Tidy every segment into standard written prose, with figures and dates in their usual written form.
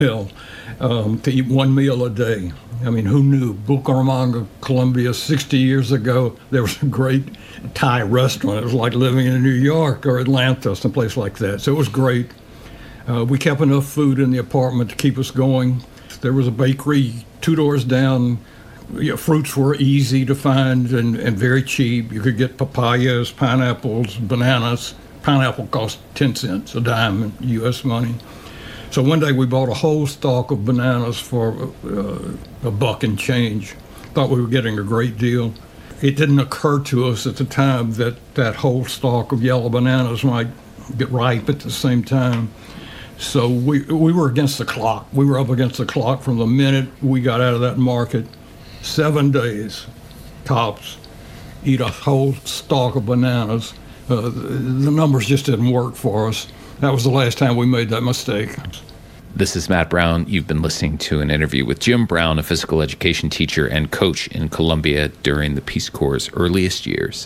meal, to eat one meal a day. I mean, who knew? Bucaramanga, Colombia, 60 years ago, there was a great Thai restaurant. It was like living in New York or Atlanta, someplace like that. So it was great. We kept enough food in the apartment to keep us going. There was a bakery 2 doors down. Fruits were easy to find and very cheap. You could get papayas, pineapples, bananas. Pineapple cost 10 cents a dime in U.S. money. So one day we bought a whole stalk of bananas for $1 and change. Thought we were getting a great deal. It didn't occur to us at the time that that whole stalk of yellow bananas might get ripe at the same time. So we were against the clock. We were up against the clock from the minute we got out of that market. 7 days, tops, eat a whole stalk of bananas. The numbers just didn't work for us. That was the last time we made that mistake. This is Matt Brown. You've been listening to an interview with Jim Brown, a physical education teacher and coach in Colombia during the Peace Corps' earliest years.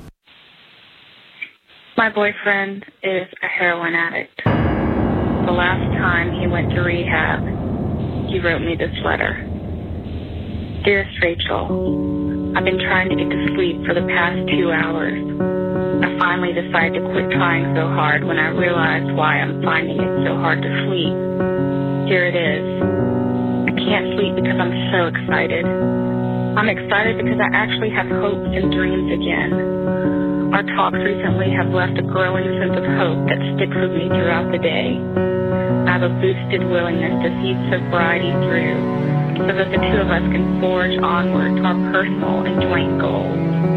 My boyfriend is a heroin addict. The last time he went to rehab, he wrote me this letter. Dearest Rachel, I've been trying to get to sleep for the past 2 hours. I finally decided to quit trying so hard when I realized why I'm finding it so hard to sleep. Here it is. I can't sleep because I'm so excited. I'm excited because I actually have hopes and dreams again. Our talks recently have left a growing sense of hope that sticks with me throughout the day. I have a boosted willingness to see sobriety through so that the two of us can forge onward to our personal and joint goals.